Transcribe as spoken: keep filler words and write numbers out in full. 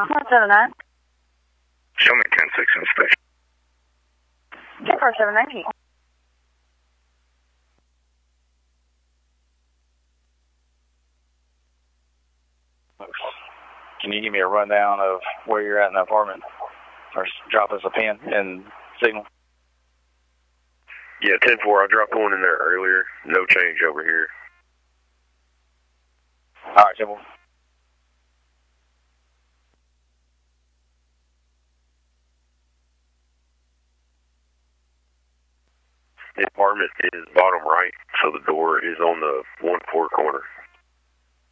one seven nine. Show me ten six inspection. Two four seven nineteen. Can you give me a rundown of where you're at in the apartment? Or drop us a pin and signal? Yeah, ten four, I dropped one in there earlier. No change over here. All right, Simple. The apartment is bottom right, so the door is on the one four corner.